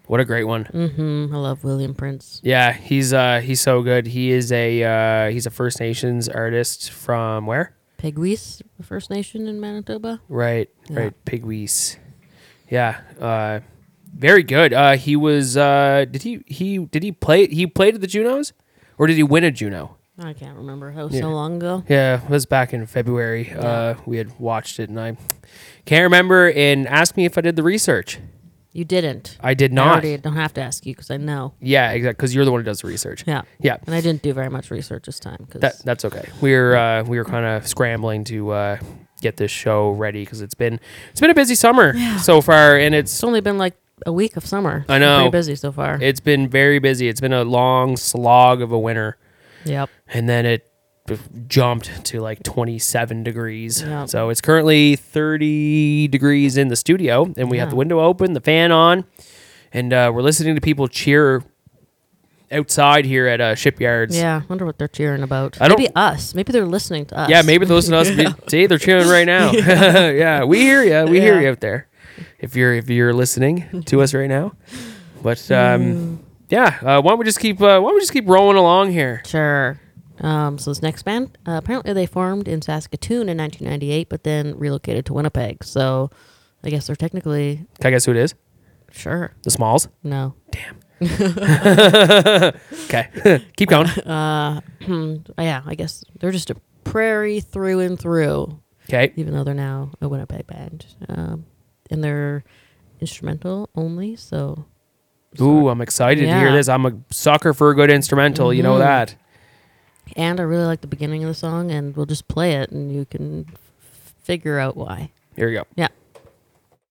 What a great one. I love William Prince. Yeah, he's so good. He is he's a First Nations artist from where? Pigwees, the First Nation in Manitoba. Right, Yeah. right. Pigwees. Yeah, very good. He was. Did he play? He played at the Junos, or did he win a Juno? I can't remember. That was so long ago. Yeah, it was back in February. Yeah. We had watched it, and I can't remember. And asked me if I did the research. You didn't. I did I not. already don't have to ask you because I know. Yeah, exactly. Because you're the one who does the research. Yeah. Yeah. And I didn't do very much research this time. That's okay. We were kind of scrambling to get this show ready because it's been a busy summer so far, and It's only been like a week of summer. I know. Pretty busy so far. it's been very busy. It's been a long slog of a winter, Yep. and then it jumped to like 27 degrees. Yeah. So it's currently 30 degrees in the studio, and we have Yeah. the window open, the fan on, and we're listening to people cheer outside here at shipyards. Yeah. Wonder what they're cheering about. I don't- Maybe us. Maybe they're listening to us. Yeah, maybe those of us. See, they're cheering right now. Yeah, we hear you. We hear you out there. If you're listening to us right now, but yeah, why don't we just keep rolling along here? Sure. So this next band, apparently they formed in Saskatoon in 1998, but then relocated to Winnipeg. So I guess they're technically Can I guess who it is? sure. The Smalls. No. Damn. Okay, keep going. Yeah, I guess they're just a prairie through and through, Okay. even though they're now a Winnipeg band. And they're instrumental only, so Ooh, I'm excited to hear Yeah. this. I'm a sucker for a good instrumental. You know that. and I really like the beginning of the song, and we'll just play it and you can figure out why. Here we go. Yeah.